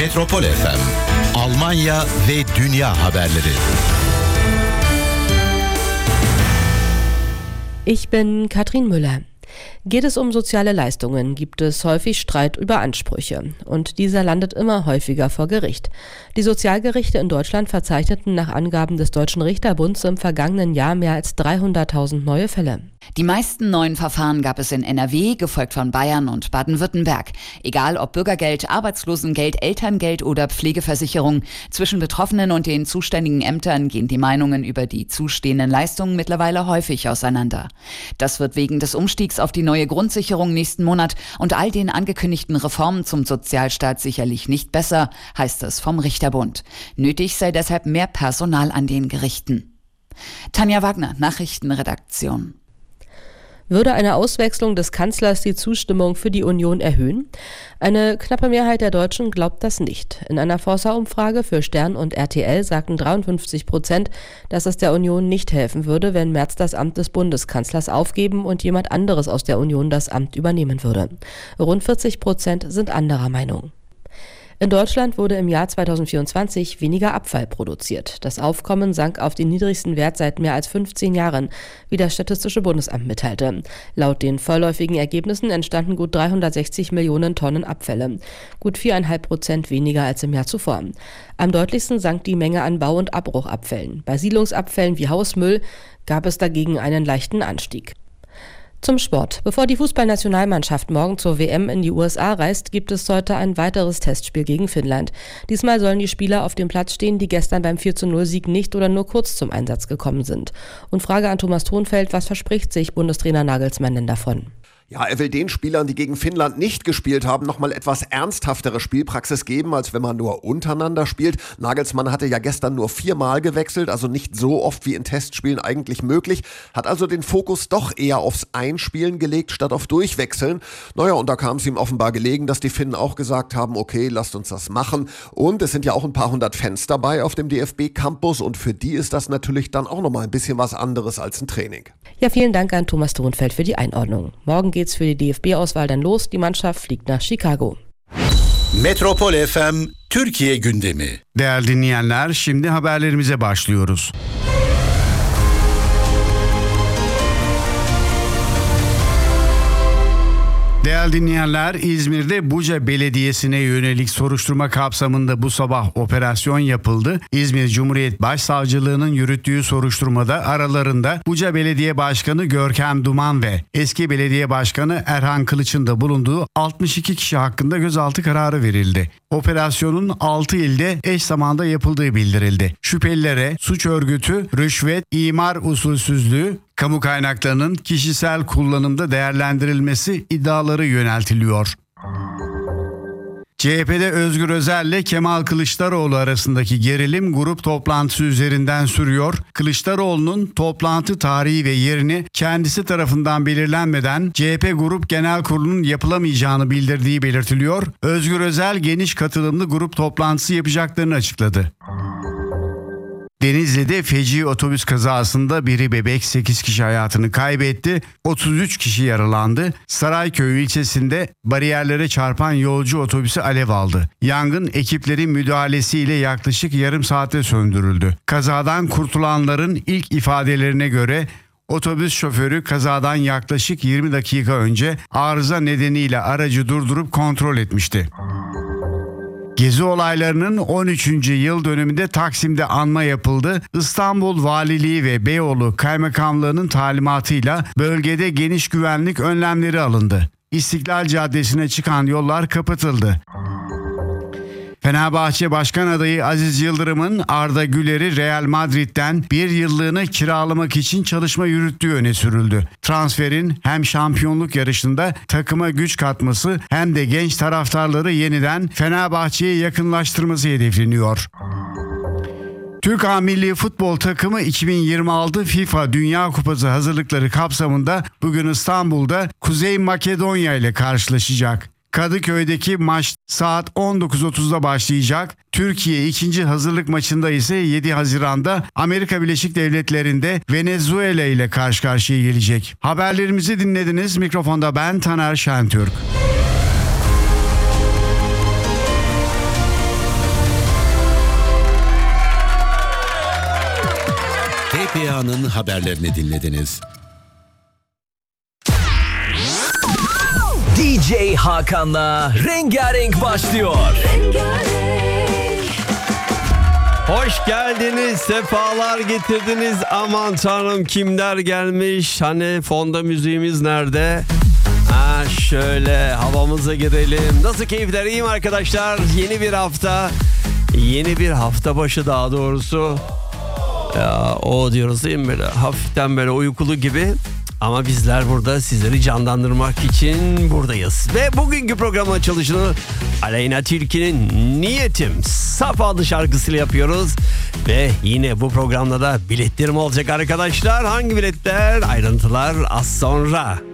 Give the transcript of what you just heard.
Metropol FM, Almanya ve dünya haberleri. Ich bin Katrin Müller. Geht es um soziale Leistungen, gibt es häufig Streit über Ansprüche. Und dieser landet immer häufiger vor Gericht. Die Sozialgerichte in Deutschland verzeichneten nach Angaben des Deutschen Richterbunds im vergangenen Jahr mehr als 300.000 neue Fälle. Die meisten neuen Verfahren gab es in NRW, gefolgt von Bayern und Baden-Württemberg. Egal ob Bürgergeld, Arbeitslosengeld, Elterngeld oder Pflegeversicherung, zwischen Betroffenen und den zuständigen Ämtern gehen die Meinungen über die zustehenden Leistungen mittlerweile häufig auseinander. Das wird wegen des Umstiegs auf die neue Grundsicherung nächsten Monat und all den angekündigten Reformen zum Sozialstaat sicherlich nicht besser, heißt es vom Richterbund. Nötig sei deshalb mehr Personal an den Gerichten. Tanja Wagner, Nachrichtenredaktion. Würde eine Auswechslung des Kanzlers die Zustimmung für die Union erhöhen? Eine knappe Mehrheit der Deutschen glaubt das nicht. In einer Forsa-Umfrage für Stern und RTL sagten 53%, dass es der Union nicht helfen würde, wenn Merz das Amt des Bundeskanzlers aufgeben und jemand anderes aus der Union das Amt übernehmen würde. Rund 40% sind anderer Meinung. In Deutschland wurde im Jahr 2024 weniger Abfall produziert. Das Aufkommen sank auf den niedrigsten Wert seit mehr als 15 Jahren, wie das Statistische Bundesamt mitteilte. Laut den vorläufigen Ergebnissen entstanden gut 360 Millionen Tonnen Abfälle, gut 4,5% weniger als im Jahr zuvor. Am deutlichsten sank die Menge an Bau- und Abbruchabfällen. Bei Siedlungsabfällen wie Hausmüll gab es dagegen einen leichten Anstieg. Zum Sport. Bevor die Fußballnationalmannschaft morgen zur WM in die USA reist, gibt es heute ein weiteres Testspiel gegen Finnland. Diesmal sollen die Spieler auf dem Platz stehen, die gestern beim 4:0-Sieg nicht oder nur kurz zum Einsatz gekommen sind. Und Frage an Thomas Thonfeld, was verspricht sich Bundestrainer Nagelsmann denn davon? Ja, er will den Spielern, die gegen Finnland nicht gespielt haben, nochmal etwas ernsthaftere Spielpraxis geben, als wenn man nur untereinander spielt. Nagelsmann hatte ja gestern nur 4-mal gewechselt, also nicht so oft wie in Testspielen eigentlich möglich, hat also den Fokus doch eher aufs Einspielen gelegt, statt auf Durchwechseln. Naja, und da kam es ihm offenbar gelegen, dass die Finnen auch gesagt haben, okay, lasst uns das machen. Und es sind ja auch ein paar hundert Fans dabei auf dem DFB-Campus und für die ist das natürlich dann auch nochmal ein bisschen was anderes als ein Training. Ja, vielen Dank an Thomas Thonfeld für die Einordnung. Morgen geht's für die DFB-Auswahl dann los. Die Mannschaft fliegt nach Chicago. Metropol FM Türkiye gündemi. Değerli dinleyenler, şimdi haberlerimize başlıyoruz. Değerli dinleyenler, İzmir'de Buca Belediyesi'ne yönelik soruşturma kapsamında bu sabah operasyon yapıldı. İzmir Cumhuriyet Başsavcılığı'nın yürüttüğü soruşturmada aralarında Buca Belediye Başkanı Görkem Duman ve eski belediye başkanı Erhan Kılıç'ın da bulunduğu 62 kişi hakkında gözaltı kararı verildi. Operasyonun 6 ilde eş zamanda yapıldığı bildirildi. Şüphelilere suç örgütü, rüşvet, imar usulsüzlüğü, kamu kaynaklarının kişisel kullanımda değerlendirilmesi iddiaları yöneltiliyor. CHP'de Özgür Özel ile Kemal Kılıçdaroğlu arasındaki gerilim grup toplantısı üzerinden sürüyor. Kılıçdaroğlu'nun toplantı tarihi ve yerini kendisi tarafından belirlenmeden CHP Grup Genel Kurulu'nun yapılamayacağını bildirdiği belirtiliyor. Özgür Özel geniş katılımlı grup toplantısı yapacaklarını açıkladı. Denizli'de feci otobüs kazasında biri bebek 8 kişi hayatını kaybetti, 33 kişi yaralandı. Sarayköy ilçesinde bariyerlere çarpan yolcu otobüsü alev aldı. Yangın ekiplerin müdahalesiyle yaklaşık yarım saatte söndürüldü. Kazadan kurtulanların ilk ifadelerine göre otobüs şoförü kazadan yaklaşık 20 dakika önce arıza nedeniyle aracı durdurup kontrol etmişti. Gezi olaylarının 13. yıl dönümünde Taksim'de anma yapıldı. İstanbul Valiliği ve Beyoğlu Kaymakamlığı'nın talimatıyla bölgede geniş güvenlik önlemleri alındı. İstiklal Caddesi'ne çıkan yollar kapatıldı. Fenerbahçe Başkan adayı Aziz Yıldırım'ın Arda Güler'i Real Madrid'den bir yıllığına kiralamak için çalışma yürüttüğü öne sürüldü. Transferin hem şampiyonluk yarışında takıma güç katması hem de genç taraftarları yeniden Fenerbahçe'ye yakınlaştırması hedefleniyor. Türk A Milli Futbol Takımı 2026 FIFA Dünya Kupası hazırlıkları kapsamında bugün İstanbul'da Kuzey Makedonya ile karşılaşacak. Kadıköy'deki maç saat 19.30'da başlayacak. Türkiye ikinci hazırlık maçında ise 7 Haziran'da Amerika Birleşik Devletleri'nde Venezuela ile karşı karşıya gelecek. Haberlerimizi dinlediniz. Mikrofonda ben Taner Şentürk. Dünya'nın haberlerini dinlediniz. DJ Hakan'la Rengarenk başlıyor. Hoş geldiniz, sefalar getirdiniz. Aman tanrım, kimler gelmiş? Hani fonda müziğimiz nerede? Şöyle havamıza girelim. Nasıl keyifler, iyi mi arkadaşlar? Yeni bir hafta başı daha doğrusu. Ya, o diyoruz değil mi, böyle hafiften böyle uykulu gibi. Ama bizler burada sizleri canlandırmak için buradayız. Ve bugünkü program açılışını Aleyna Tilki'nin Niyetim Saf adlı şarkısıyla yapıyoruz. Ve yine bu programda da biletlerim olacak arkadaşlar. Hangi biletler? Ayrıntılar az sonra.